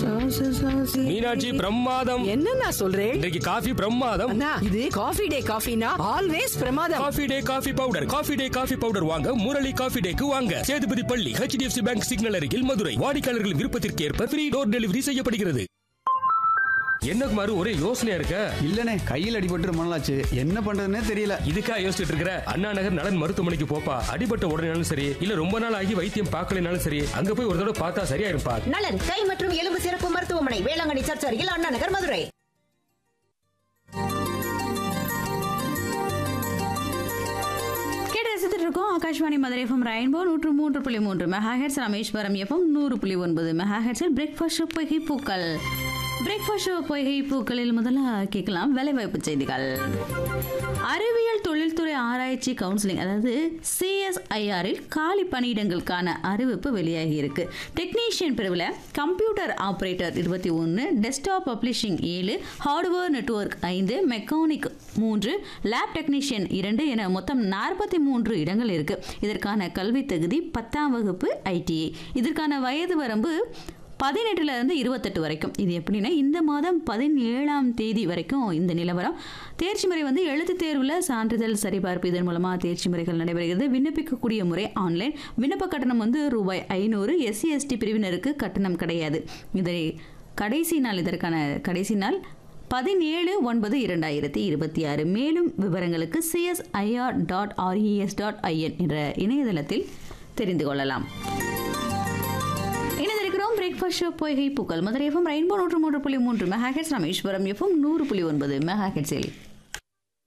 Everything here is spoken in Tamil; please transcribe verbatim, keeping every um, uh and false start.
மீனாட்சி பிரமாதம். என்ன நான் சொல்றேன், இன்றைக்கு காஃபி பிரமாதம். அண்ணா, இது காஃபி டே காஃபினா ஆல்வேஸ் பிரமாதம். Coffee day coffee powder. Coffee day coffee powder வாங்க முரளி காஃபி டேக்கு வாங்க. சேதுபதி பள்ளி, H D F C bank signal அருகில், மதுரை. வாடிக்கையாளர்களின் விருப்பத்திற்கு ஏற்ப ஃப்ரீ டோர் டெலிவரி செய்யப்படுகிறது. என்ன குமாரு, ஒரே யோசனையா இருக்க? இல்லனே, கையில் அடிபட்டு ரொம்ப நாளாச்சு, என்ன பண்றதுன்னே தெரியல. இதுக்கா யோசிச்சுட்டு இருக்கிற? அண்ணா நகர் நலன் மருத்துவமனைக்கு போப்பா. அடிபட்ட உடனேனாலும் சரி, இல்ல ரொம்ப நாள் ஆகி வைத்தியம் பார்க்கலனாலும் சரி, அங்க போய் ஒரு தடவை பார்த்தா சரியா இருப்பா. நலன் கை மற்றும் எலும்பு சிறப்பு மருத்துவமனை, வேளாங்கண்ணி சர்ச் அருகில், அண்ணா நகர், மதுரை. இருக்கோம் ஆகாஷ்வாணி மதுரை எஃப்எம் ரெயின்போ நூற்று மூன்று புள்ளி மூன்று மெகாஹெர்ட்ஸ், ராமேஸ்வரம் எஃப்எம் நூறு புள்ளி ஒன்பது மெகாஹெர்ட்ஸில் பிரேக்ஃபாஸ்ட் பொய்கை பூக்கள். பிரேக்ஃபாஸ்ட் பொய்கை பூக்களில் முதல்ல கேட்கலாம் வேலைவாய்ப்பு செய்திகள். அறிவியல் தொழில்துறை ஆராய்ச்சி கவுன்சிலிங், அதாவது சிஎஸ்ஐஆரில் காலி பணியிடங்களுக்கான அறிவிப்பு வெளியாகி இருக்கு. டெக்னீஷியன் பிரிவில் கம்ப்யூட்டர் ஆபரேட்டர் இருபத்தி ஒன்று, டெஸ்க்டாப் பப்ளிஷிங் ஏழு, ஹார்ட்வேர் நெட்வொர்க் ஐந்து, மெக்கானிக் மூன்று, லேப் டெக்னீஷியன் இரண்டு என மொத்தம் நாற்பத்தி மூன்று இடங்கள் இருக்கு. இதற்கான கல்வி தகுதி பத்தாம் வகுப்பு ஐடிஐ. இதற்கான வயது வரம்பு பதினெட்டுல இருந்து இருபத்தெட்டு வரைக்கும். இது எப்படின்னா, இந்த மாதம் பதினேழாம் தேதி வரைக்கும் இந்த நிலவரம். தேர்ச்சி முறை வந்து எழுத்து தேர்வில் சான்றிதழ் சரிபார்ப்பு, இதன் மூலமாக தேர்ச்சி முறைகள் நடைபெறுகிறது. விண்ணப்பிக்கக்கூடிய முறை ஆன்லைன். விண்ணப்ப கட்டணம் வந்து ரூபாய் ஐநூறு. எஸ்சி எஸ்டி பிரிவினருக்கு கட்டணம் கிடையாது. இதை கடைசி நாள், இதற்கான கடைசி நாள் பதினேழு ஒன்பது இரண்டாயிரத்தி இருபத்தி ஆறு. மேலும் விவரங்களுக்கு CSIR dot RES dot IN என்ற இணையதளத்தில் தெரிந்து கொள்ளலாம். இணைந்திருக்கிறோம் பிரேக்ஃபாஸ்ட் பொய்கை பூக்கள். மதுரை எஃப்எம் ரெயின்போ நூற்று மூன்று புள்ளி மூன்று மெகாஹெர்ட்ஸ், ராமேஸ்வரம் எஃப்எம் நூறு புள்ளி ஒன்பது மெகாஹெர்ட்ஸில்.